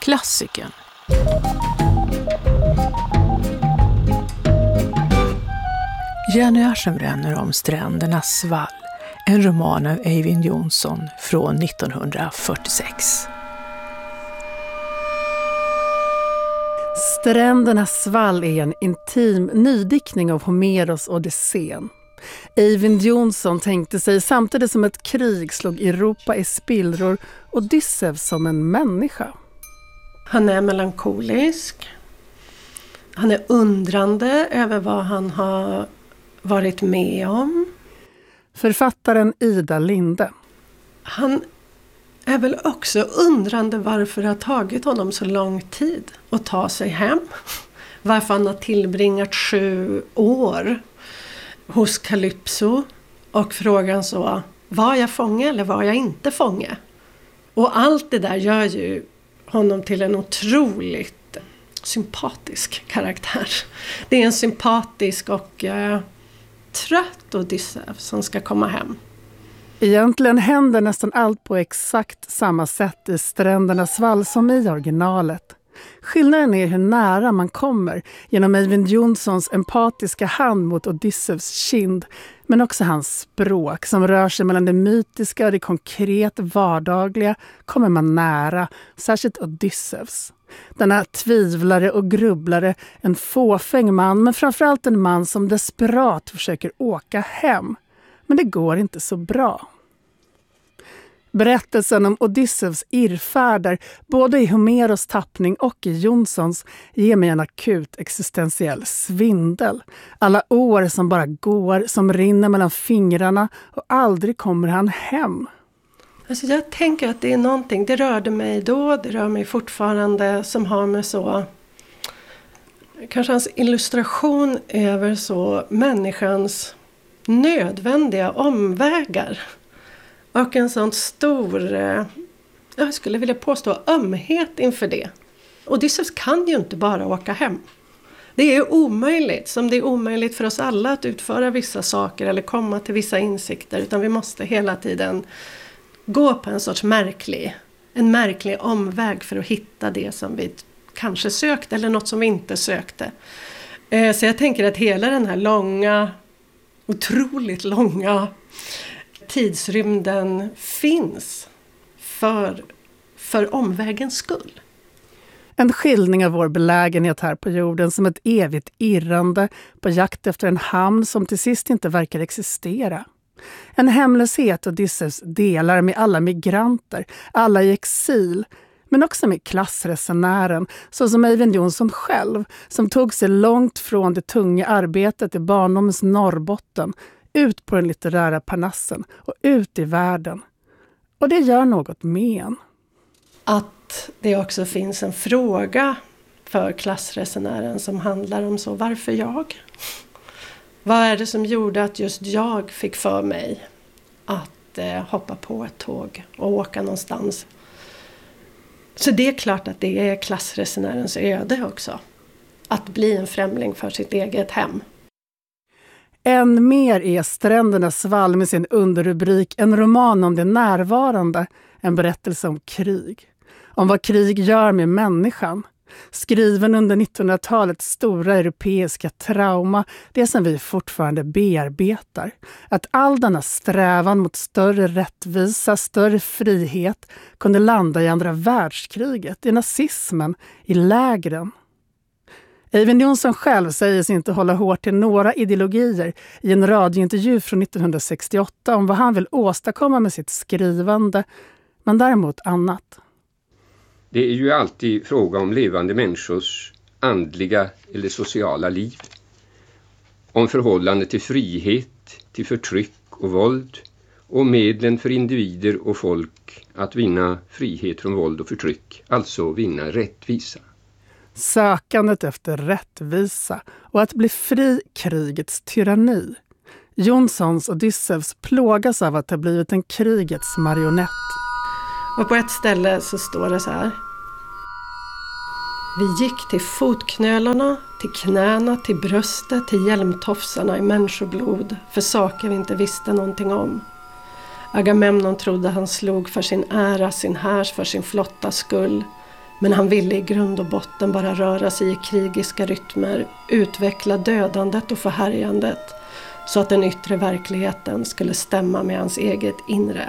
Klassikern. Jenny Aschenbrenner om Strändernas vall. En roman av Eyvind Johnson från 1946. Strändernas vall är en intim nydiktning av Homeros Odysseen. Eyvind Johnson tänkte sig samtidigt som ett krig slog Europa i spillror Odysseus som en människa. Han är melankolisk. Han är undrande över vad han har varit med om. Författaren Ida Linde. Han är väl också undrande varför det har tagit honom så lång tid att ta sig hem. Varför han har tillbringat 7 år hos Calypso. Och frågan så, var jag fånge eller var jag inte fånge? Och allt det där gör ju honom till en otroligt sympatisk karaktär. Det är en sympatisk och trött Odysseus som ska komma hem. Egentligen händer nästan allt på exakt samma sätt i Strändernas vall som i originalet. Skillnaden är hur nära man kommer genom Eyvind Johnsons empatiska hand mot Odysseus kind, men också hans språk som rör sig mellan det mytiska och det konkret vardagliga kommer man nära, särskilt Odysseus. Denna tvivlare och grubblare, en fåfäng man, men framförallt en man som desperat försöker åka hem. Men det går inte så bra. Berättelsen om Odysseus irrfärder, både i Homeros tappning och i Johnsons, ger mig en akut existentiell svindel. Alla år som bara går, som rinner mellan fingrarna och aldrig kommer han hem. Alltså jag tänker att det är någonting, det rörde mig då, det rör mig fortfarande, som har med så, kanske hans illustration över så människans nödvändiga omvägar. Och en sån stor, jag skulle vilja påstå, ömhet inför det. Odysseus kan ju inte bara åka hem. Det är omöjligt, som det är omöjligt för oss alla att utföra vissa saker eller komma till vissa insikter. Utan vi måste hela tiden gå på en sorts märklig omväg för att hitta det som vi kanske sökte eller något som vi inte sökte. Så jag tänker att hela den här otroligt långa tidsrymden finns för omvägens skull. En skildring av vår belägenhet här på jorden som ett evigt irrande på jakt efter en hamn som till sist inte verkar existera. En hemlöshet Odysseus delar med alla migranter, alla i exil, men också med klassresenären, så som Eyvind Johnson själv, som tog sig långt från det tunga arbetet i barndomens Norrbotten, ut på den litterära parnassen och ut i världen. Och det gör något med en. Att det också finns en fråga för klassresenären som handlar om så, varför jag? Vad är det som gjorde att just jag fick för mig att hoppa på ett tåg och åka någonstans? Så det är klart att det är klassresenärens öde också. Att bli en främling för sitt eget hem. Än mer är Strändernas vall med sin underrubrik en roman om det närvarande, en berättelse om krig. Om vad krig gör med människan. Skriven under 1900-talets stora europeiska trauma, det som vi fortfarande bearbetar. Att all denna strävan mot större rättvisa, större frihet kunde landa i andra världskriget, i nazismen, i lägren. Eyvind Johnson själv säger sig inte hålla hårt till några ideologier i en radiointervju från 1968 om vad han vill åstadkomma med sitt skrivande, men däremot annat. Det är ju alltid fråga om levande människors andliga eller sociala liv. Om förhållande till frihet, till förtryck och våld och medlen för individer och folk att vinna frihet från våld och förtryck, alltså vinna rättvisa. Sökandet efter rättvisa och att bli fri krigets tyranni. Johnsons Odysseus plågas av att ha blivit en krigets marionett. Och på ett ställe så står det så här. Vi gick till fotknölarna, till knäna, till bröstet, till hjälmtofsarna i människoblod för saker vi inte visste någonting om. Agamemnon trodde han slog för sin ära, sin härs, för sin flottas skull. Men han ville i grund och botten bara röra sig i krigiska rytmer, utveckla dödandet och förhärjandet så att den yttre verkligheten skulle stämma med hans eget inre.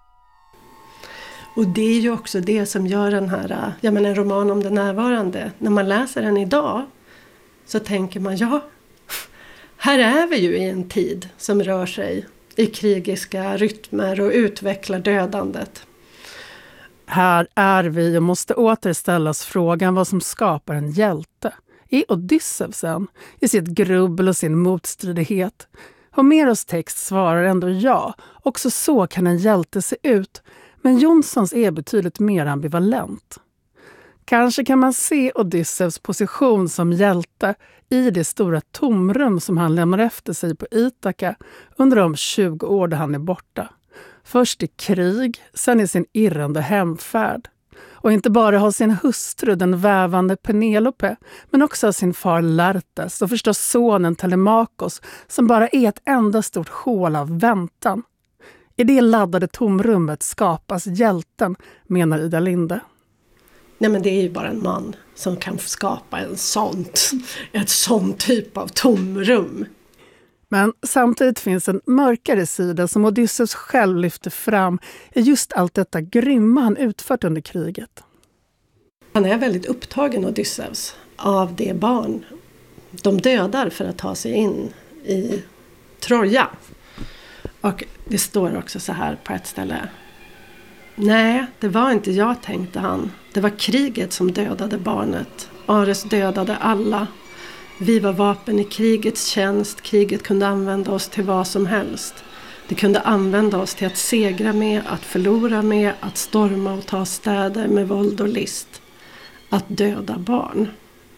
Och det är ju också det som gör en roman om det närvarande. När man läser den idag så tänker man, ja, här är vi ju i en tid som rör sig i krigiska rytmer och utvecklar dödandet. Här är vi och måste återställas frågan vad som skapar en hjälte. Är Odysseus i sitt grubbel och sin motstridighet? Homeros text svarar ändå ja, också så kan en hjälte se ut, men Jonssons är betydligt mer ambivalent. Kanske kan man se Odysseus position som hjälte i det stora tomrum som han lämnar efter sig på Ithaka under de 20 år där han är borta. Först i krig, sen i sin irrande hemfärd. Och inte bara ha sin hustru, den vävande Penelope, men också ha sin far Laertes och förstås sonen Telemakos som bara är ett enda stort hål av väntan. I det laddade tomrummet skapas hjälten, menar Ida Linde. Nej, men det är ju bara en man som kan skapa ett sånt typ av tomrum. Men samtidigt finns en mörkare sida som Odysseus själv lyfter fram i just allt detta grymma han utfört under kriget. Han är väldigt upptagen, Odysseus, av det barn de dödar för att ta sig in i Troja. Och det står också så här på ett ställe. Nej, det var inte jag, tänkte han. Det var kriget som dödade barnet. Ares dödade alla. Vi var vapen i krigets tjänst. Kriget kunde använda oss till vad som helst. Det kunde använda oss till att segra med, att förlora med, att storma och ta städer med våld och list. Att döda barn.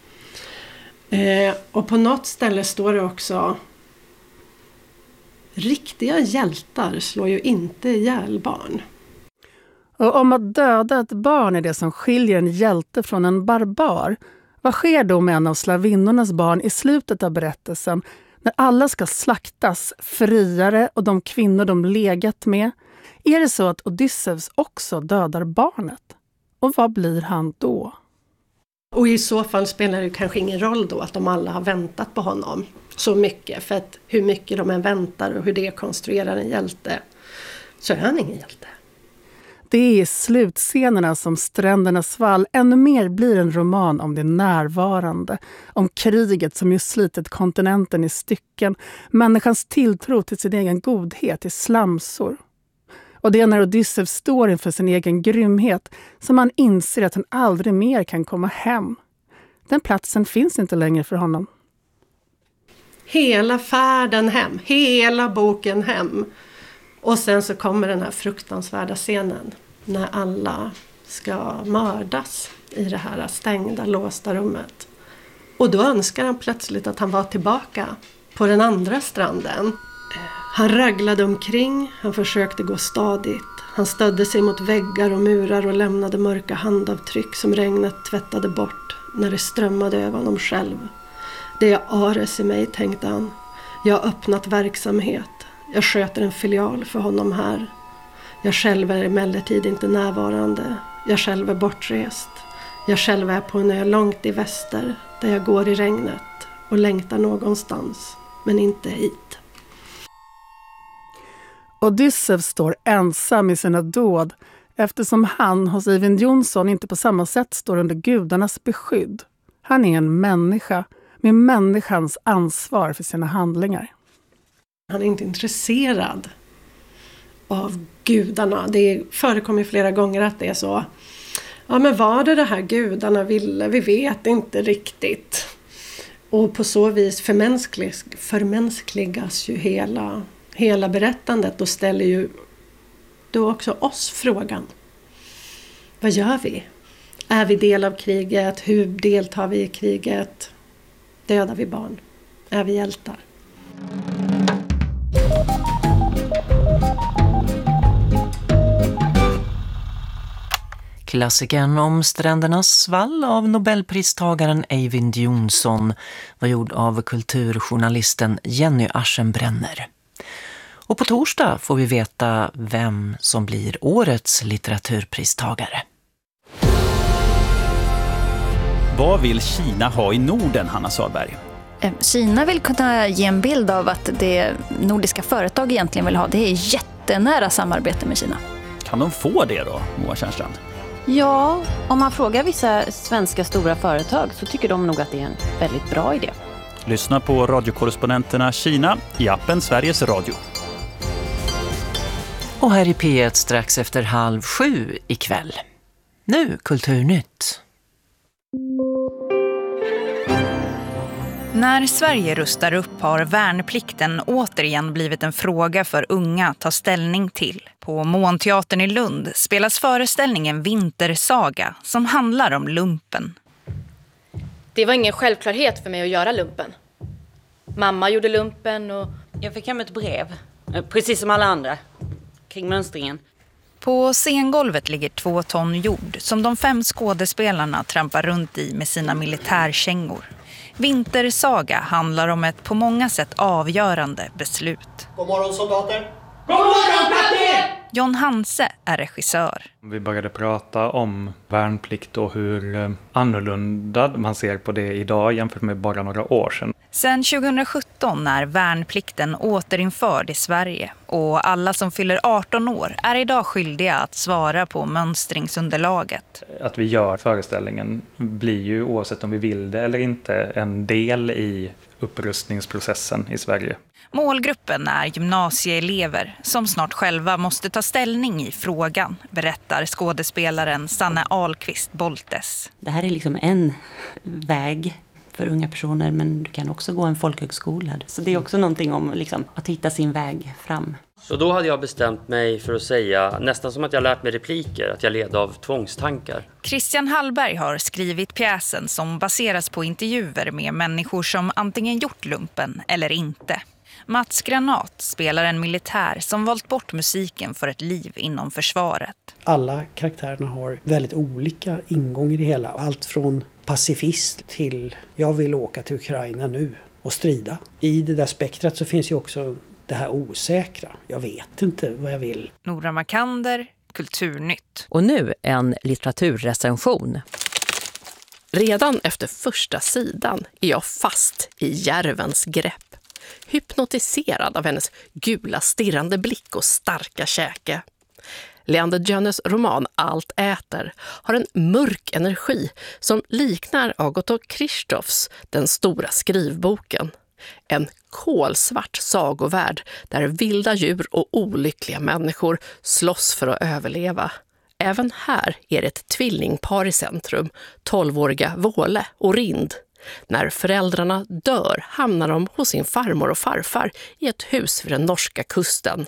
Och på något ställe står det också: riktiga hjältar slår ju inte ihjäl barn. Och om att döda ett barn är det som skiljer en hjälte från en barbar, vad sker då med en av slavinnornas barn i slutet av berättelsen när alla ska slaktas, friare och de kvinnor de legat med? Är det så att Odysseus också dödar barnet? Och vad blir han då? Och i så fall spelar det kanske ingen roll då att de alla har väntat på honom så mycket. För att hur mycket de än väntar och hur det konstruerar en hjälte, så är han ingen hjälte. Det är i slutscenerna som Strändernas vall ännu mer blir en roman om det närvarande, om kriget som just slitit kontinenten i stycken, människans tilltro till sin egen godhet i slamsor. Och det är när Odysseus står inför sin egen grymhet som han inser att han aldrig mer kan komma hem. Den platsen finns inte längre för honom. Hela färden hem, hela boken hem. Och sen så kommer den här fruktansvärda scenen när alla ska mördas i det här stängda, låsta rummet. Och då önskar han plötsligt att han var tillbaka på den andra stranden. Han raglade omkring, han försökte gå stadigt. Han stödde sig mot väggar och murar och lämnade mörka handavtryck som regnet tvättade bort när det strömmade över honom själv. Det är Ares i mig, tänkte han. Jag har öppnat verksamhet. Jag sköter en filial för honom här. Jag själv är emellertid inte närvarande. Jag själv är bortrest. Jag själv är på en ö långt i väster där jag går i regnet och längtar någonstans, men inte hit. Odysseus står ensam i sina dåd eftersom han hos Eyvind Jonsson inte på samma sätt står under gudarnas beskydd. Han är en människa med människans ansvar för sina handlingar. Han är inte intresserad av gudarna. Det förekommer flera gånger att det är så. Ja, men var det här gudarna ville? Vi vet inte riktigt. Och på så vis förmänskligas ju hela berättandet och ställer ju då också oss frågan. Vad gör vi? Är vi del av kriget? Hur deltar vi i kriget? Dödar vi barn? Är vi hjältar? Klassikern om Strändernas vall av Nobelpristagaren Eyvind Jonsson var gjord av kulturjournalisten Jenny Aschenbrenner. Och på torsdag får vi veta vem som blir årets litteraturpristagare. Vad vill Kina ha i Norden, Hanna Salberg? Kina vill kunna ge en bild av att det nordiska företag egentligen vill ha, det är jättenära samarbete med Kina. Kan de få det då, Moa Tjärnstrand? Ja, om man frågar vissa svenska stora företag så tycker de nog att det är en väldigt bra idé. Lyssna på radiokorrespondenterna Kina i appen Sveriges Radio. Och här i P1 strax efter 6:30 ikväll. Nu Kulturnytt. När Sverige rustar upp har värnplikten återigen blivit en fråga för unga att ta ställning till. På Månteatern i Lund spelas föreställningen Vintersaga som handlar om lumpen. Det var ingen självklarhet för mig att göra lumpen. Mamma gjorde lumpen och... Jag fick hem ett brev, precis som alla andra, kring mönstringen. På scengolvet ligger 2 ton jord som de 5 skådespelarna trampar runt i med sina militärkängor. Vintersaga handlar om ett på många sätt avgörande beslut. God morgon soldater! God morgon kapten! John Hanse är regissör. Vi började prata om värnplikt och hur annorlunda man ser på det idag jämfört med bara några år sedan. Sen 2017 är värnplikten återinförd i Sverige och alla som fyller 18 år är idag skyldiga att svara på mönstringsunderlaget. Att vi gör föreställningen blir ju, oavsett om vi vill det eller inte, en del i upprustningsprocessen i Sverige. Målgruppen är gymnasieelever som snart själva måste ta ställning i frågan, berättar skådespelaren Sanne Ahlqvist Boltes. Det här är liksom en väg för unga personer, men du kan också gå en folkhögskola. Så det är också någonting om liksom, att hitta sin väg fram. Så då hade jag bestämt mig för att säga, nästan som att jag lärt mig repliker, att jag led av tvångstankar. Christian Hallberg har skrivit pjäsen som baseras på intervjuer med människor som antingen gjort lumpen eller inte. Mats Granat spelar en militär som valt bort musiken för ett liv inom försvaret. Alla karaktärerna har väldigt olika ingång i det hela. Allt från pacifist till jag vill åka till Ukraina nu och strida. I det där spektrat så finns ju också det här osäkra. Jag vet inte vad jag vill. Nora Makander, Kulturnytt. Och nu en litteraturrecension. Redan efter första sidan är jag fast i järvens grepp. Hypnotiserad av hennes gula stirrande blick och starka käke. Leander Jönnes roman Allt äter har en mörk energi som liknar Agatha Christophs Den stora skrivboken. En kolsvart sagovärld där vilda djur och olyckliga människor slåss för att överleva. Även här är det ett tvillingpar i centrum, 12-åriga Våle och Rind. När föräldrarna dör hamnar de hos sin farmor och farfar i ett hus vid den norska kusten.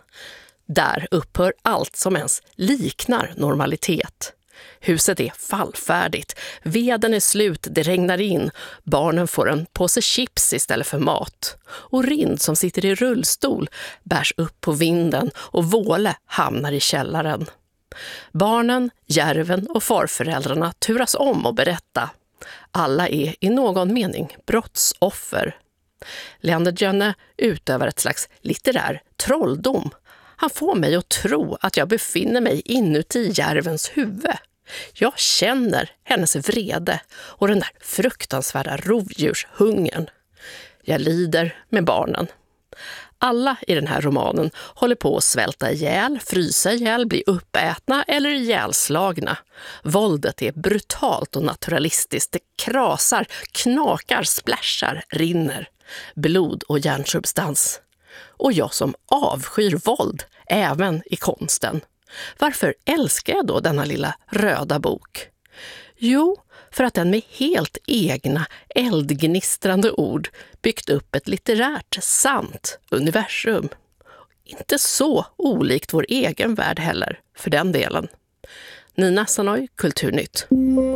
Där upphör allt som ens liknar normalitet. Huset är fallfärdigt, veden är slut, det regnar in, barnen får en påse chips istället för mat. Och Rind som sitter i rullstol bärs upp på vinden och Våle hamnar i källaren. Barnen, järven och farföräldrarna turas om att berätta. Alla är i någon mening brottsoffer. Leander Jönne utövar ett slags litterär trolldom. Han får mig att tro att jag befinner mig inuti järvens huvud. Jag känner hennes vrede och den där fruktansvärda rovdjurshungern. Jag lider med barnen. Alla i den här romanen håller på att svälta ihjäl, frysa ihjäl, bli uppätna eller ihjälslagna. Våldet är brutalt och naturalistiskt. Det krasar, knakar, splashar, rinner. Blod och hjärnsubstans. Och jag som avskyr våld, även i konsten. Varför älskar jag då denna lilla röda bok? Jo, för att den med helt egna, eldgnistrande ord byggt upp ett litterärt, sant universum. Inte så olikt vår egen värld heller, för den delen. Nina Sanoy, Kulturnytt.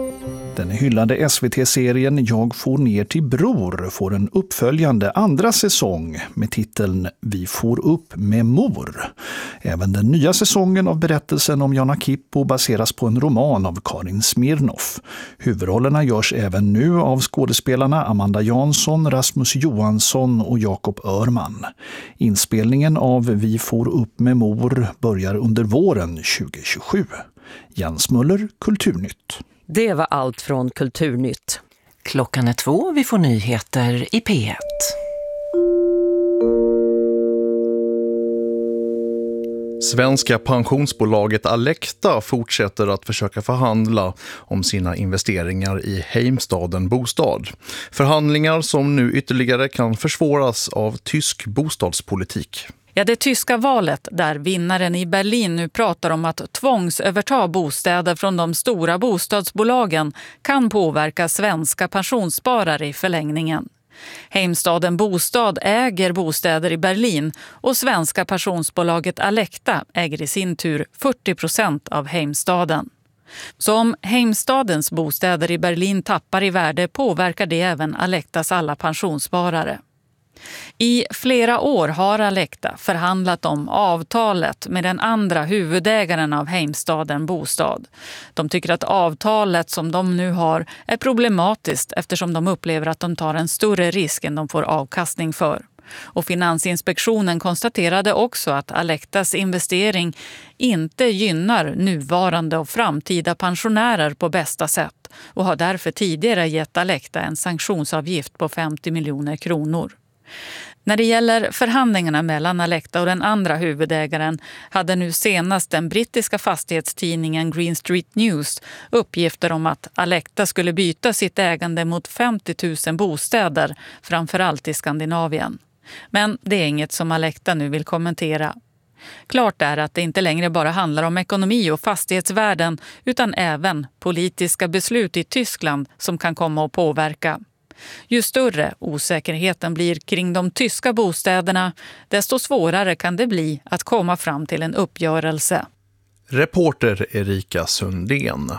Den hyllade SVT-serien Jag får ner till Bror får en uppföljande andra säsong med titeln Vi får upp med mor. Även den nya säsongen av berättelsen om Jana Kippo baseras på en roman av Karin Smirnoff. Huvudrollerna görs även nu av skådespelarna Amanda Jansson, Rasmus Johansson och Jakob Örman. Inspelningen av Vi får upp med mor börjar under våren 2027. Jens Muller, Kulturnytt. Det var allt från Kulturnytt. Klockan är 2, vi får nyheter i P1. Svenska pensionsbolaget Alecta fortsätter att försöka förhandla om sina investeringar i Heimstaden Bostad. Förhandlingar som nu ytterligare kan försvåras av tysk bostadspolitik. Ja, det tyska valet där vinnaren i Berlin nu pratar om att tvångsöverta bostäder från de stora bostadsbolagen kan påverka svenska pensionssparare i förlängningen. Heimstaden Bostad äger bostäder i Berlin och svenska pensionsbolaget Alecta äger i sin tur 40% av Heimstaden. Så om Heimstadens bostäder i Berlin tappar i värde påverkar det även Alectas alla pensionssparare. I flera år har Alecta förhandlat om avtalet med den andra huvudägaren av Heimstaden Bostad. De tycker att avtalet som de nu har är problematiskt eftersom de upplever att de tar en större risk än de får avkastning för. Och Finansinspektionen konstaterade också att Alectas investering inte gynnar nuvarande och framtida pensionärer på bästa sätt och har därför tidigare gett Alecta en sanktionsavgift på 50 miljoner kronor. När det gäller förhandlingarna mellan Alecta och den andra huvudägaren hade nu senast den brittiska fastighetstidningen Green Street News uppgifter om att Alecta skulle byta sitt ägande mot 50 000 bostäder, framförallt i Skandinavien. Men det är inget som Alecta nu vill kommentera. Klart är att det inte längre bara handlar om ekonomi och fastighetsvärden utan även politiska beslut i Tyskland som kan komma att påverka. Ju större osäkerheten blir kring de tyska bostäderna, desto svårare kan det bli att komma fram till en uppgörelse. Reporter Erika Sundén.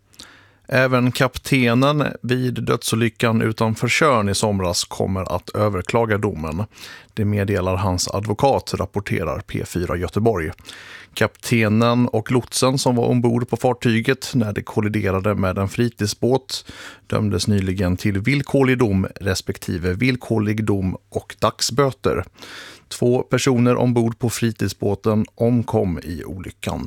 Även kaptenen vid dödsolyckan utanför Tjörn i somras kommer att överklaga domen. Det meddelar hans advokat, rapporterar P4 Göteborg. Kaptenen och lotsen som var ombord på fartyget när det kolliderade med en fritidsbåt dömdes nyligen till villkorlig dom respektive villkorlig dom och dagsböter. 2 personer ombord på fritidsbåten omkom i olyckan.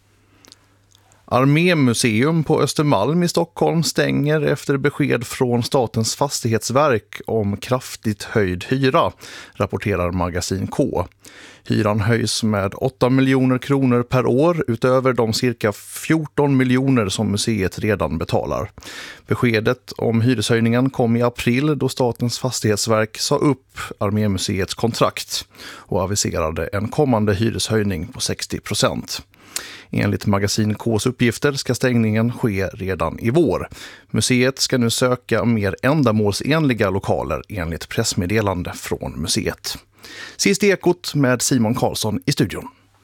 Armémuseum på Östermalm i Stockholm stänger efter besked från Statens fastighetsverk om kraftigt höjd hyra, rapporterar Magasin K. Hyran höjs med 8 miljoner kronor per år utöver de cirka 14 miljoner som museet redan betalar. Beskedet om hyreshöjningen kom i april då Statens fastighetsverk sa upp Armémuseets kontrakt och aviserade en kommande hyreshöjning på 60%. Enligt Magasin K:s uppgifter ska stängningen ske redan i vår. Museet ska nu söka mer ändamålsenliga lokaler enligt pressmeddelande från museet. Sist Ekot med Simon Karlsson i studion.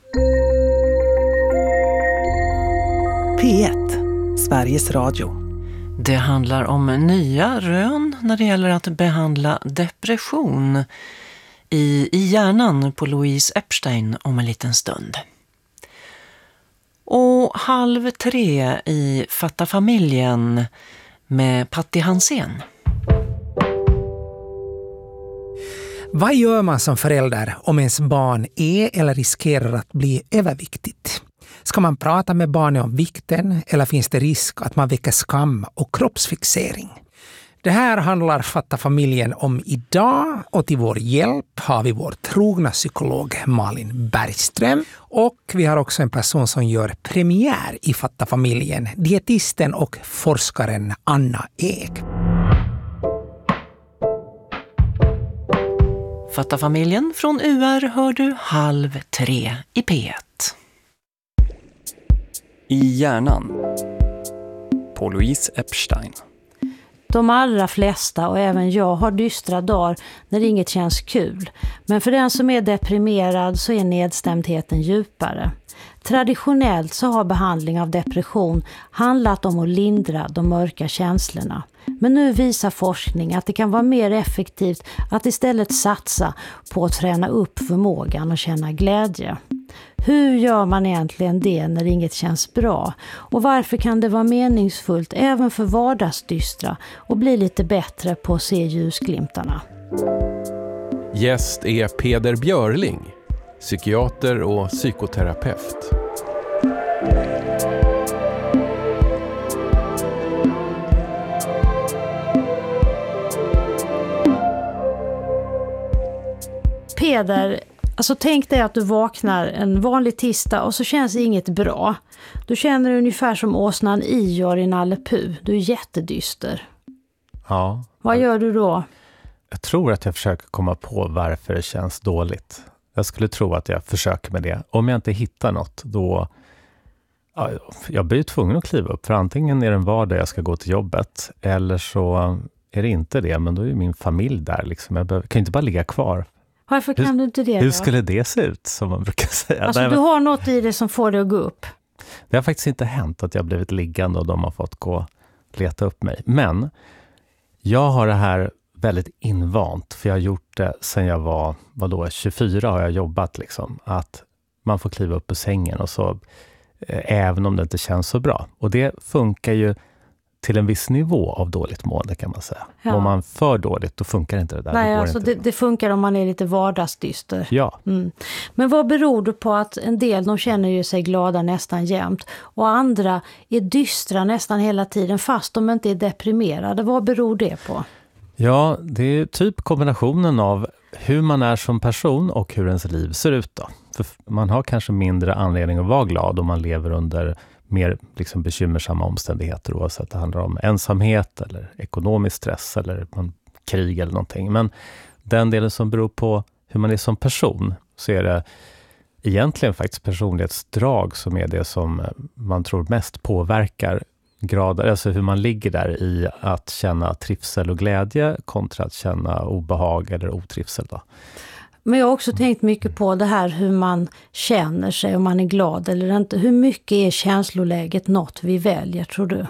P1, Sveriges Radio. Det handlar om nya rön när det gäller att behandla depression i hjärnan på Louise Epstein om en liten stund. Och 2:30 i Fatta familjen med Patti Hansén. Vad gör man som förälder om ens barn är eller riskerar att bli överviktigt? Ska man prata med barnet om vikten eller finns det risk att man väcker skam och kroppsfixering? Det här handlar Fatta familjen om idag och till vår hjälp har vi vår trogna psykolog Malin Bergström och vi har också en person som gör premiär i Fatta familjen, dietisten och forskaren Anna Ek. Fatta familjen från UR hör du 2:30 i P1. I hjärnan på Louise Epstein. De allra flesta och även jag har dystra dagar när inget känns kul. Men för den som är deprimerad så är nedstämdheten djupare. Traditionellt så har behandling av depression handlat om att lindra de mörka känslorna. Men nu visar forskning att det kan vara mer effektivt att istället satsa på att träna upp förmågan och känna glädje. Hur gör man egentligen det när inget känns bra? Och varför kan det vara meningsfullt även för vardagsdystra och bli lite bättre på att se ljusglimtarna? Gäst är Peder Björling, psykiater och psykoterapeut. Peder, alltså tänk dig att du vaknar en vanlig tisdag och så känns inget bra. Du känner dig ungefär som åsnan Ior i Nalle Puh. Du är jättedyster. Ja. Vad gör du då? Jag tror att jag försöker komma på varför det känns dåligt. Jag skulle tro att jag försöker med det. Om jag inte hittar något, då... Ja, jag blir tvungen att kliva upp. För antingen är det en vardag jag ska gå till jobbet. Eller så är det inte det. Men då är min familj där. Liksom. Jag kan inte bara ligga kvar. Varför kan du inte det då? Hur skulle det se ut, som man brukar säga? Alltså du har något i det som får dig att gå upp. Det har faktiskt inte hänt att jag blivit liggande och de har fått gå och leta upp mig. Men jag har det här väldigt invant. För jag har gjort det sedan jag var 24 har jag jobbat. Liksom, att man får kliva upp ur sängen och så... även om det inte känns så bra. Och det funkar ju till en viss nivå av dåligt mående, kan man säga. Ja. Om man för dåligt, då funkar inte det där. Nej, det, alltså det funkar om man är lite vardagsdyster. Ja. Mm. Men vad beror det på att en del, de känner ju sig glada nästan jämt och andra är dystra nästan hela tiden fast de inte är deprimerade? Vad beror det på? Ja, det är typ kombinationen av hur man är som person och hur ens liv ser ut då. För man har kanske mindre anledning att vara glad om man lever under mer liksom bekymmersamma omständigheter, oavsett det handlar om ensamhet eller ekonomisk stress eller krig eller någonting. Men den delen som beror på hur man är som person, så är det egentligen faktiskt personlighetsdrag som är det som man tror mest påverkar grader, alltså hur man ligger där i att känna trivsel och glädje kontra att känna obehag eller otrivsel då. Men jag har också tänkt mycket på det här hur man känner sig, om man är glad eller inte. Hur mycket är känsloläget något vi väljer, tror du?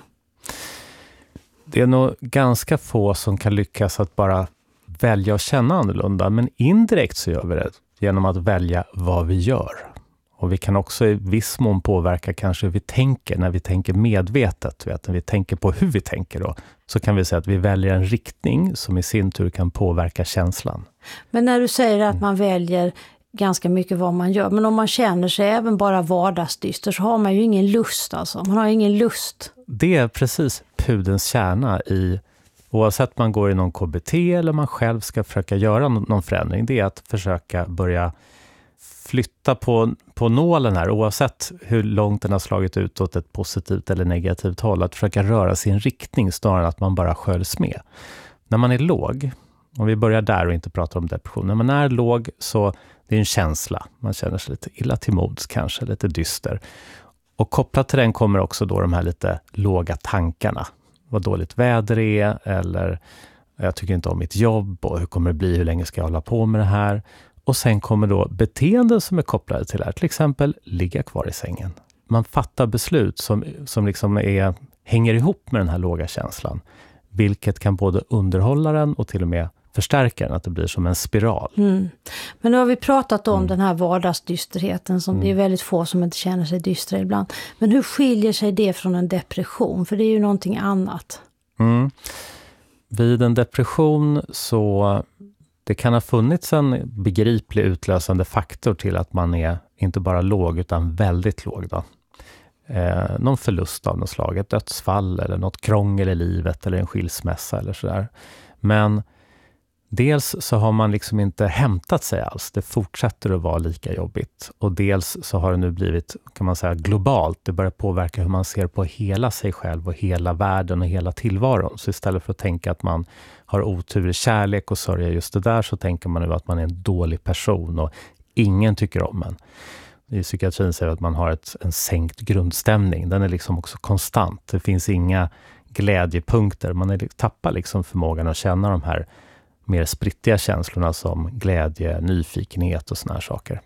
Det är nog ganska få som kan lyckas att bara välja att känna annorlunda. Men indirekt så gör vi det genom att välja vad vi gör. Och vi kan också i viss mån påverka kanske hur vi tänker. När vi tänker medvetet, när vi tänker på hur vi tänker då, så kan vi säga att vi väljer en riktning som i sin tur kan påverka känslan. Men när du säger att man väljer ganska mycket vad man gör, men om man känner sig även bara vardagsdyster så har man ju ingen lust alltså. Man har ingen lust. Det är precis pudelns kärna i, oavsett man går i någon KBT eller man själv ska försöka göra någon förändring, det är att försöka börja flytta på nålen här, oavsett hur långt den har slagit ut åt ett positivt eller negativt håll, att försöka röra sin riktning snarare än att man bara sköljs med. När man är låg, om vi börjar där och inte pratar om depression, när man är låg så det är en känsla, man känner sig lite illa till mods, kanske lite dyster. Och kopplat till den kommer också då de här lite låga tankarna. Vad dåligt väder är, eller jag tycker inte om mitt jobb och hur kommer det bli, hur länge ska jag hålla på med det här? Och sen kommer då beteenden som är kopplade till det här. Till exempel ligga kvar i sängen. Man fattar beslut som liksom hänger ihop med den här låga känslan. Vilket kan både underhålla den och till och med förstärka den. Att det blir som en spiral. Mm. Men nu har vi pratat om den här vardagsdysterheten. Som det är väldigt få som inte känner sig dystra ibland. Men hur skiljer sig det från en depression? För det är ju någonting annat. Mm. Vid en depression så... Det kan ha funnits en begriplig utlösande faktor till att man är inte bara låg utan väldigt låg då. Någon förlust av något slag, ett dödsfall eller något krångel i livet eller en skilsmässa eller sådär. Men dels så har man liksom inte hämtat sig alls, det fortsätter att vara lika jobbigt. Och dels så har det nu blivit, kan man säga, globalt. Det börjar påverka hur man ser på hela sig själv och hela världen och hela tillvaron. Så istället för att tänka att man har otur i kärlek och sörja just det där, så tänker man nu att man är en dålig person och ingen tycker om en. I psykiatrin säger att man har en sänkt grundstämning. Den är liksom också konstant. Det finns inga glädjepunkter. Man tappar liksom förmågan att känna de här mer sprittiga känslorna som glädje, nyfikenhet och såna här saker.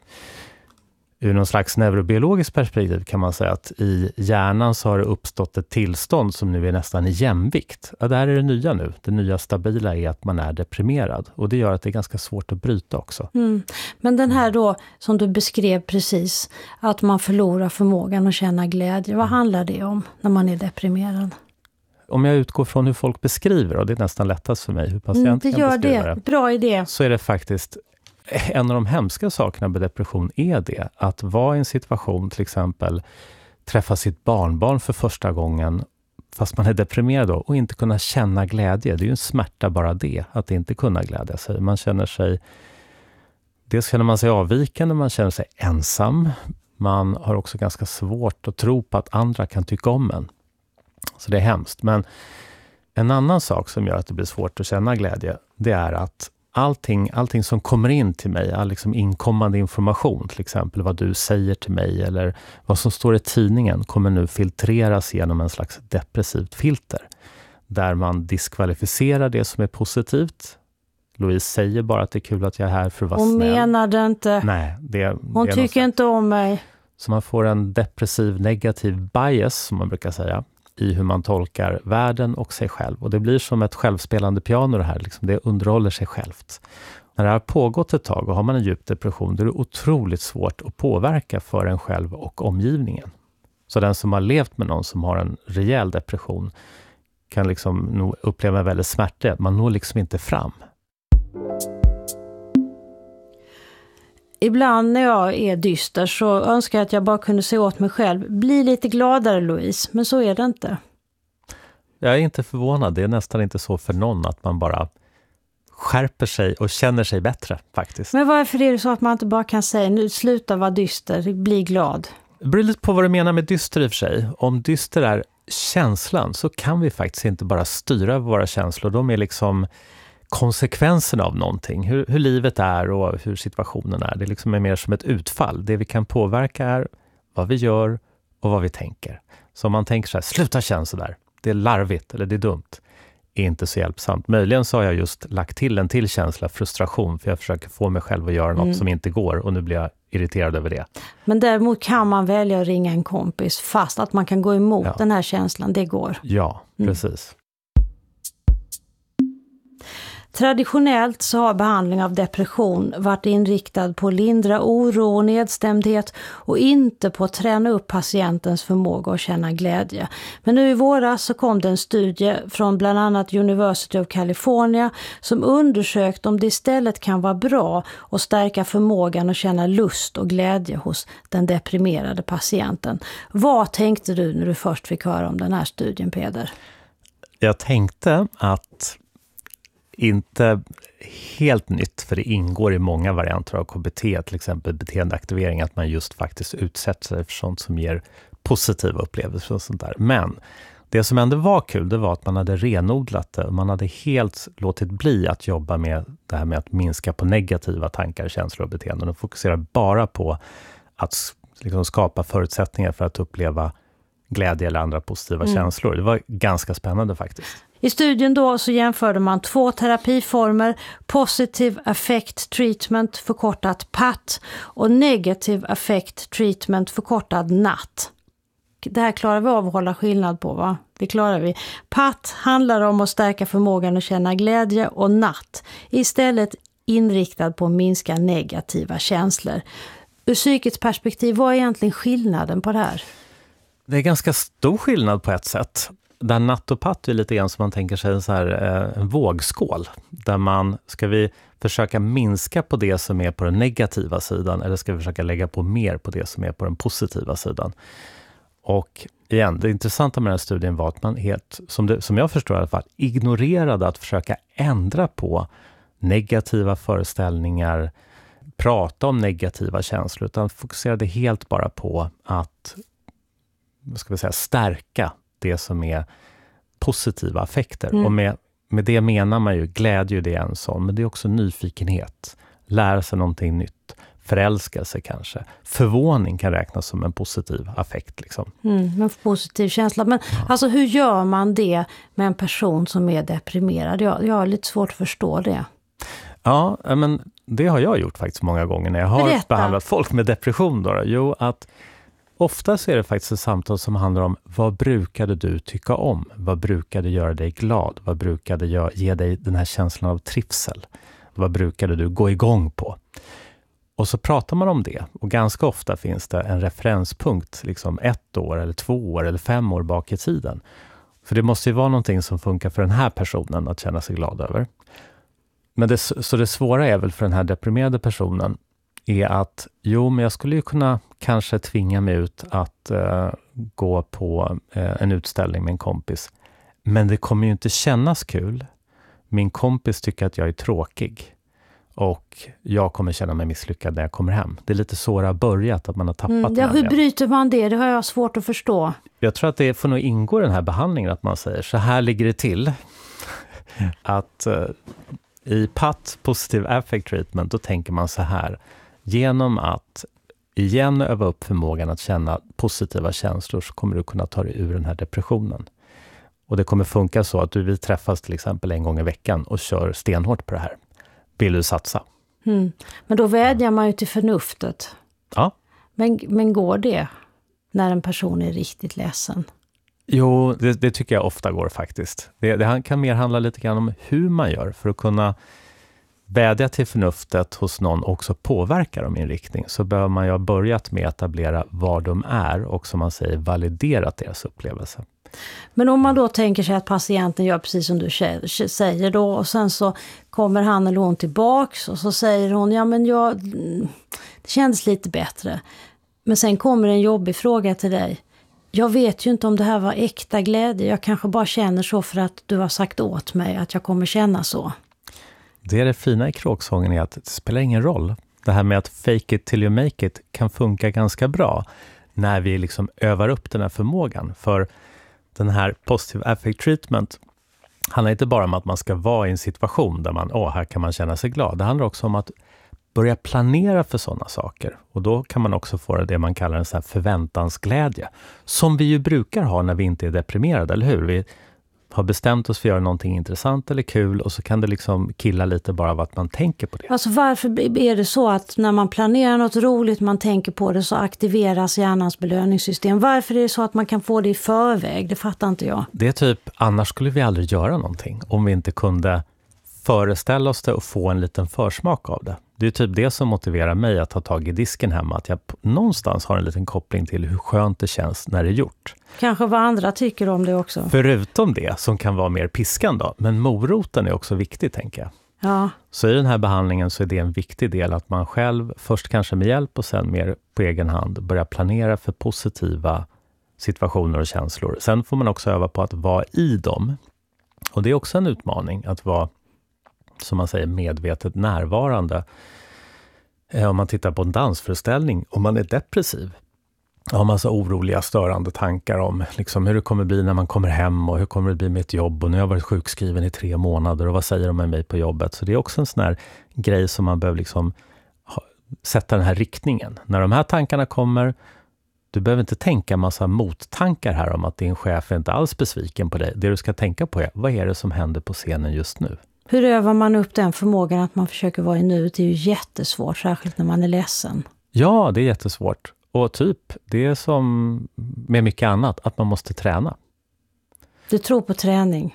Ur någon slags neurobiologiskt perspektiv kan man säga att i hjärnan så har det uppstått ett tillstånd som nu är nästan i jämvikt. Ja, där är det nya nu. Det nya stabila är att man är deprimerad. Och det gör att det är ganska svårt att bryta också. Mm. Men den här då, som du beskrev precis, att man förlorar förmågan att känna glädje. Vad handlar det om när man är deprimerad? Om jag utgår från hur folk beskriver, och det är nästan lättast för mig hur patienten kan beskriva det. Bra idé. Så är det faktiskt en av de hemska sakerna med depression är det. Att vara i en situation, till exempel träffa sitt barnbarn för första gången fast man är deprimerad då, och inte kunna känna glädje. Det är ju en smärta bara det, att inte kunna glädja sig. Man känner sig Dels känner man sig avvikande, man känner sig ensam. Man har också ganska svårt att tro på att andra kan tycka om en. Så det är hemskt. Men en annan sak som gör att det blir svårt att känna glädje, det är att allting som kommer in till mig, all liksom inkommande information, till exempel vad du säger till mig eller vad som står i tidningen, kommer nu filtreras genom en slags depressivt filter. Där man diskvalificerar det som är positivt. Louise säger bara att det är kul att jag är här för att vara snäll. Hon menade inte. Nej, hon tycker inte om mig. Så man får en depressiv negativ bias, som man brukar säga, i hur man tolkar världen och sig själv. Och det blir som ett självspelande piano det här. Liksom det underhåller sig självt. När det har pågått ett tag och har man en djup depression, då är det otroligt svårt att påverka för en själv och omgivningen. Så den som har levt med någon som har en rejäl depression kan liksom nog uppleva en väldigt smärta. Man når liksom inte fram. Ibland när jag är dyster så önskar jag att jag bara kunde se åt mig själv. Bli lite gladare, Louise, men så är det inte. Jag är inte förvånad. Det är nästan inte så för någon att man bara skärper sig och känner sig bättre faktiskt. Men varför är det så att man inte bara kan säga nu sluta vara dyster, bli glad? Det beror lite på vad du menar med dyster i och för sig. Om dyster är känslan så kan vi faktiskt inte bara styra våra känslor. De är liksom konsekvenserna av någonting. Hur livet är och hur situationen är. Det liksom är mer som ett utfall. Det vi kan påverka är vad vi gör och vad vi tänker. Så om man tänker så här, sluta känna så där. Det är larvigt eller det är dumt. Är inte så hjälpsamt. Möjligen så har jag just lagt till en till känsla, frustration. För jag försöker få mig själv att göra något som inte går. Och nu blir jag irriterad över det. Men däremot kan man välja att ringa en kompis. Fast att man kan gå emot den här känslan, det går. Ja, precis. Traditionellt så har behandling av depression varit inriktad på att lindra oro och nedstämdhet och inte på att träna upp patientens förmåga att känna glädje. Men nu i våras så kom det en studie från bland annat University of California som undersökt om det istället kan vara bra att stärka förmågan att känna lust och glädje hos den deprimerade patienten. Vad tänkte du när du först fick höra om den här studien, Peder? Jag tänkte att inte helt nytt, för det ingår i många varianter av KBT, till exempel beteendeaktivering, att man just faktiskt utsätter sig för sånt som ger positiva upplevelser och sånt där. Men det som ändå var kul, det var att man hade renodlat det. Man hade helt låtit bli att jobba med det här med att minska på negativa tankar, känslor och beteenden och fokusera bara på att liksom skapa förutsättningar för att uppleva glädje eller andra positiva känslor. Det var ganska spännande faktiskt. I studien då så jämförde man 2 terapiformer, Positive Affect Treatment förkortat PAT och Negative Affect Treatment förkortat NAT. Det här klarar vi av att hålla skillnad på, va? Det klarar vi. PAT handlar om att stärka förmågan att känna glädje och NAT istället inriktad på att minska negativa känslor. Ur psykiskt perspektiv, vad är egentligen skillnaden på det här? Det är ganska stor skillnad på ett sätt. Där natt och patt är lite grann som man tänker sig en vågskål. Där ska vi försöka minska på det som är på den negativa sidan eller ska vi försöka lägga på mer på det som är på den positiva sidan. Och igen, det intressanta med den här studien var att man helt, som jag förstår i alla fall, ignorerade att försöka ändra på negativa föreställningar, prata om negativa känslor, utan fokuserade helt bara på att stärka det som är positiva affekter. Och med det menar man ju glädje, det är en sån, men det är också nyfikenhet. Lära sig någonting nytt. Förälskelse kanske. Förvåning kan räknas som en positiv affekt. Liksom. En positiv känsla. Men alltså hur gör man det med en person som är deprimerad? Jag har lite svårt att förstå det. Ja, men det har jag gjort faktiskt många gånger när jag har behandlat folk med depression. Då. Jo, att ofta så är det faktiskt ett samtal som handlar om vad brukade du tycka om? Vad brukade göra dig glad? Vad brukade ge dig den här känslan av trivsel? Vad brukade du gå igång på? Och så pratar man om det. Och ganska ofta finns det en referenspunkt, liksom 1 år eller 2 år eller 5 år bak i tiden. För det måste ju vara någonting som funkar för den här personen att känna sig glad över. Men det svåra är väl för den här deprimerade personen är att, men jag skulle ju kunna kanske tvinga mig ut att gå på en utställning med en kompis. Men det kommer ju inte kännas kul. Min kompis tycker att jag är tråkig. och jag kommer känna mig misslyckad när jag kommer hem. Det är lite så det har börjat, att man har tappat Ja, hur bryter man det? Det har jag svårt att förstå. Jag tror att det får nog ingå i den här behandlingen, att man säger så här ligger det till. Att i PAT, Positive Affect Treatment, då tänker man så här. Genom att igen öva upp förmågan att känna positiva känslor så kommer du kunna ta dig ur den här depressionen. Och det kommer funka så att vi träffas till exempel en gång i veckan och kör stenhårt på det här. Vill du satsa? Men då vädjar man ju till förnuftet. Ja. Men går det när en person är riktigt ledsen? Jo, det tycker jag ofta går faktiskt. Det kan mer handla lite grann om hur man gör för att kunna vädja till förnuftet hos någon och också påverka dem i en riktning. Så behöver man ju ha börjat med att etablera var de är och, som man säger, validerat deras upplevelse. Men om man då tänker sig att patienten gör precis som du säger då, och sen så kommer han eller hon tillbaks och så säger hon, ja men det kändes lite bättre. Men sen kommer en jobbig fråga till dig. Jag vet ju inte om det här var äkta glädje. Jag kanske bara känner så för att du har sagt åt mig att jag kommer känna så. Det fina i kråksången är att det spelar ingen roll. Det här med att fake it till you make it kan funka ganska bra när vi liksom övar upp den här förmågan. För den här positive affect treatment handlar inte bara om att man ska vara i en situation där man, här kan man känna sig glad. Det handlar också om att börja planera för sådana saker. Och då kan man också få det man kallar en sån här förväntansglädje. Som vi ju brukar ha när vi inte är deprimerade, eller hur? Vi har bestämt oss för att göra någonting intressant eller kul och så kan det liksom killa lite bara av att man tänker på det. Alltså varför är det så att när man planerar något roligt, man tänker på det, så aktiveras hjärnans belöningssystem? Varför är det så att man kan få det i förväg? Det fattar inte jag. Det är typ, annars skulle vi aldrig göra någonting om vi inte kunde föreställa oss det och få en liten försmak av det. Det är typ det som motiverar mig att ta tag i disken hemma. Att jag någonstans har en liten koppling till hur skönt det känns när det är gjort. Kanske vad andra tycker om det också. Förutom det som kan vara mer piskan då. Men moroten är också viktig, tänker jag. Ja. Så i den här behandlingen så är det en viktig del att man själv, först kanske med hjälp och sen mer på egen hand, börjar planera för positiva situationer och känslor. Sen får man också öva på att vara i dem. Och det är också en utmaning att vara, som man säger, medvetet närvarande. Om man tittar på en dansföreställning, om man är depressiv, har massa oroliga, störande tankar om liksom hur det kommer bli när man kommer hem och hur kommer det bli med ett jobb och nu har jag varit sjukskriven i 3 månader och vad säger de med mig på jobbet? Så det är också en sån här grej som man behöver liksom sätta den här riktningen. När de här tankarna kommer, du behöver inte tänka massa mottankar här om att din chef är inte alls besviken på dig. Det du ska tänka på är, vad är det som händer på scenen just nu? Hur övar man upp den förmågan att man försöker vara i nuet? Det är ju jättesvårt, särskilt när man är ledsen. Ja, det är jättesvårt. Och typ, det är som med mycket annat, att man måste träna. Du tror på träning?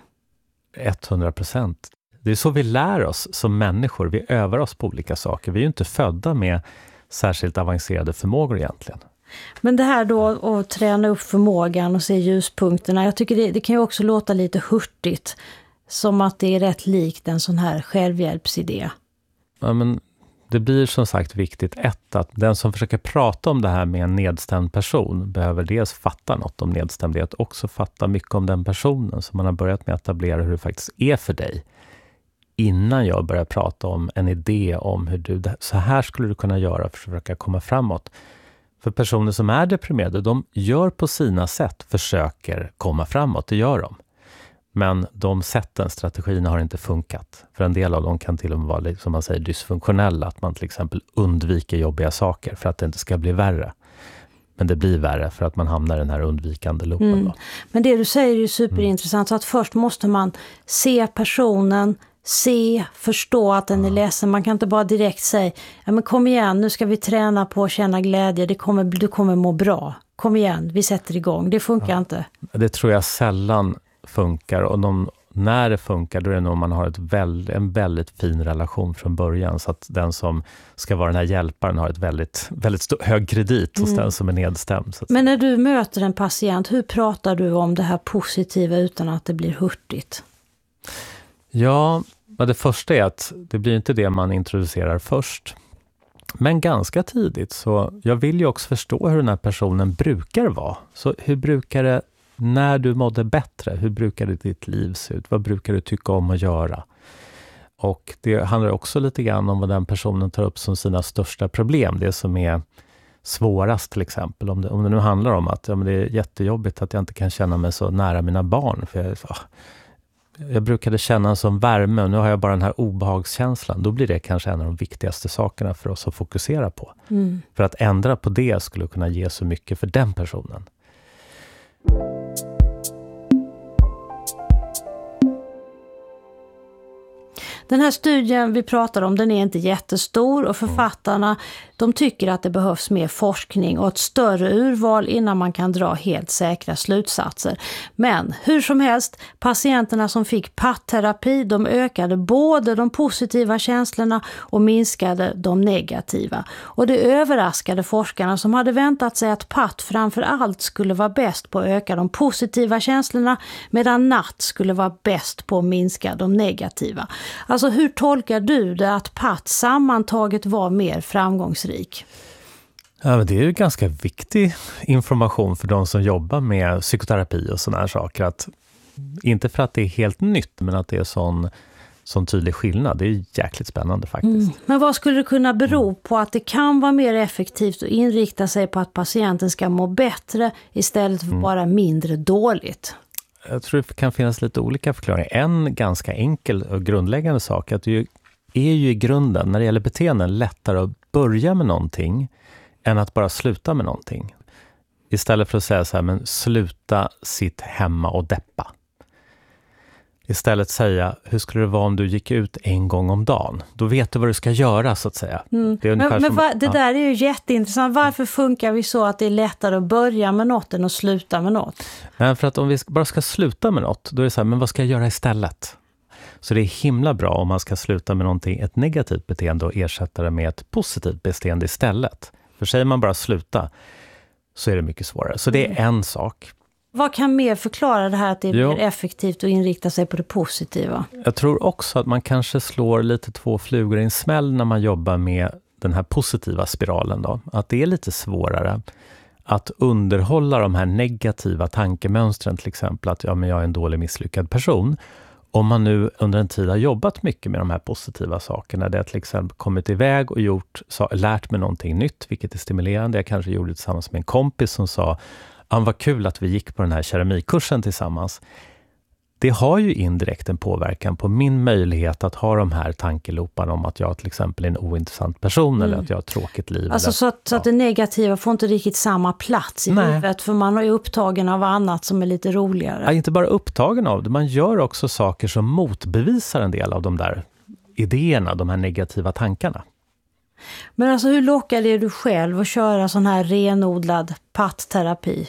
100%. Det är så vi lär oss som människor. Vi övar oss på olika saker. Vi är ju inte födda med särskilt avancerade förmågor egentligen. Men det här då att träna upp förmågan och se ljuspunkterna, jag tycker det kan ju också låta lite hurtigt. Som att det är rätt likt en sån här självhjälpsidé. Ja, men det blir som sagt viktigt att den som försöker prata om det här med en nedstämd person behöver dels fatta något om nedstämdhet, också fatta mycket om den personen. Så man har börjat med att etablera hur det faktiskt är för dig. Innan jag börjar prata om en idé om hur så här skulle du kunna göra för att försöka komma framåt. För personer som är deprimerade, de gör på sina sätt, försöker komma framåt, det gör de. Men de sätten, strategierna har inte funkat. För en del av dem kan till och med vara, som man säger, dysfunktionella. Att man till exempel undviker jobbiga saker för att det inte ska bli värre. Men det blir värre för att man hamnar i den här undvikande loopen. Men det du säger är ju superintressant. Så att först måste man se personen, förstå att den är ledsen. Man kan inte bara direkt säga, ja men kom igen, nu ska vi träna på att känna glädje. Du kommer må bra. Kom igen, vi sätter igång. Det funkar inte. Det tror jag sällan funkar, och när det funkar då är det nog man har en väldigt fin relation från början, så att den som ska vara den här hjälparen har ett väldigt hög kredit hos den som är nedstämd. Men när du möter en patient, hur pratar du om det här positiva utan att det blir hurtigt? Ja, det första är att det blir inte det man introducerar först. Men ganska tidigt, så jag vill ju också förstå hur den här personen brukar vara. Så hur brukar det, när du mådde bättre, hur brukar ditt liv se ut? Vad brukar du tycka om att göra? Och det handlar också lite grann om vad den personen tar upp som sina största problem. Det som är svårast till exempel. Om det nu handlar om att det är jättejobbigt att jag inte kan känna mig så nära mina barn. För jag brukade känna en sån värme och nu har jag bara den här obehagskänslan. Då blir det kanske en av de viktigaste sakerna för oss att fokusera på. För att ändra på det skulle kunna ge så mycket för den personen. Den här studien vi pratar om, den är inte jättestor och författarna de tycker att det behövs mer forskning och ett större urval innan man kan dra helt säkra slutsatser. Men hur som helst, patienterna som fick PAT-terapi, de ökade både de positiva känslorna och minskade de negativa. Och det överraskade forskarna som hade väntat sig att PAT framför allt skulle vara bäst på att öka de positiva känslorna medan NAT skulle vara bäst på att minska de negativa. Alltså hur tolkar du det att PAT sammantaget var mer framgångsrik? Ja, men det är ju ganska viktig information för de som jobbar med psykoterapi och såna här saker. Att, inte för att det är helt nytt, men att det är sån tydlig skillnad. Det är jäkligt spännande faktiskt. Men vad skulle det kunna bero på att det kan vara mer effektivt att inrikta sig på att patienten ska må bättre istället för bara mindre dåligt? Jag tror det kan finnas lite olika förklaringar. En ganska enkel och grundläggande sak att det är ju i grunden, när det gäller beteenden, lättare att börja med någonting än att bara sluta med någonting. Istället för att säga så här, men sluta sitt hemma och deppa. Istället säga, hur skulle det vara om du gick ut en gång om dagen? Då vet du vad du ska göra så att säga. Det är det där är ju jätteintressant. Varför funkar vi så att det är lättare att börja med något än att sluta med något? Men för att om vi bara ska sluta med något, då är det så här, men vad ska jag göra istället? Så det är himla bra om man ska sluta med någonting, ett negativt beteende och ersätta det med ett positivt beteende istället. För säger man bara sluta så är det mycket svårare. Så det är en sak. Vad kan mer förklara det här att det är mer effektivt att inrikta sig på det positiva? Jag tror också att man kanske slår lite två flugor i en smäll när man jobbar med den här positiva spiralen då. Att det är lite svårare att underhålla de här negativa tankemönstren, till exempel att jag är en dålig misslyckad person. Om man nu under en tid har jobbat mycket med de här positiva sakerna, det har till exempel kommit iväg och lärt mig någonting nytt, vilket är stimulerande. Jag kanske gjorde det tillsammans med en kompis som sa, vad kul att vi gick på den här keramikkursen tillsammans. Det har ju indirekt en påverkan på min möjlighet att ha de här tankeloparna om att jag till exempel är en ointressant person eller att jag har ett tråkigt liv. Alltså så att det negativa får inte riktigt samma plats i livet, för man är ju upptagen av annat som är lite roligare. Ja, inte bara upptagen av det, man gör också saker som motbevisar en del av de där idéerna, de här negativa tankarna. Men alltså hur lockar det du själv att köra sån här renodlad PAT-terapi?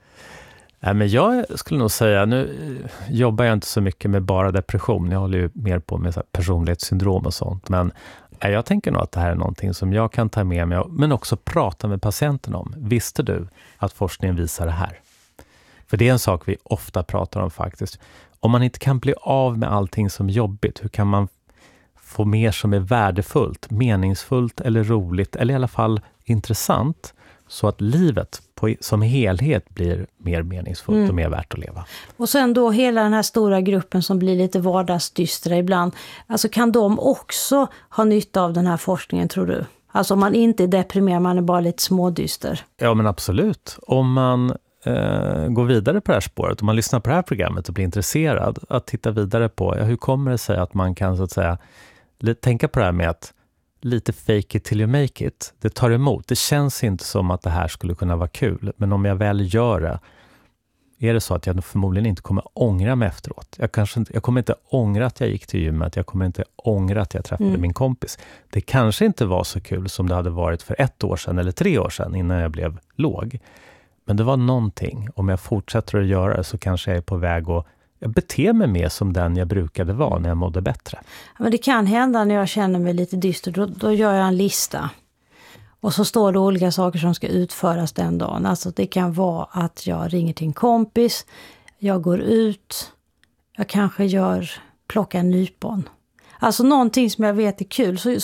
Men jag skulle nog säga, nu jobbar jag inte så mycket med bara depression. Jag håller ju mer på med så här personlighetssyndrom och sånt. Men jag tänker nog att det här är någonting som jag kan ta med mig, men också prata med patienten om. Visste du att forskningen visar det här? För det är en sak vi ofta pratar om faktiskt. Om man inte kan bli av med allting som är jobbigt, hur kan man få mer som är värdefullt, meningsfullt eller roligt eller i alla fall intressant, så att livet som helhet blir mer meningsfullt och mer värt att leva. Och sen då hela den här stora gruppen som blir lite vardagsdystra ibland, alltså kan de också ha nytta av den här forskningen, tror du? Alltså om man inte är deprimerad, man är bara lite smådyster. Ja, men absolut. Om man går vidare på det här spåret, om man lyssnar på det här programmet och blir intresserad att titta vidare på hur kommer det sig att man kan så att säga tänka på det här med att lite fake it till you make it. Det tar emot. Det känns inte som att det här skulle kunna vara kul. Men om jag väl gör det, är det så att jag förmodligen inte kommer ångra mig efteråt. Jag kommer inte ångra att jag gick till gymmet. Jag kommer inte ångra att jag träffade min kompis. Det kanske inte var så kul som det hade varit för 1 år sedan eller 3 år sedan innan jag blev låg. Men det var någonting. Om jag fortsätter att göra det så kanske jag är på väg att jag beter mig mer som den jag brukade vara när jag mådde bättre. Men det kan hända när jag känner mig lite dyster. Då gör jag en lista. Och så står det olika saker som ska utföras den dagen. Alltså det kan vara att jag ringer till en kompis. Jag går ut. Jag kanske plockar nypon. Alltså någonting som jag vet är kul. Så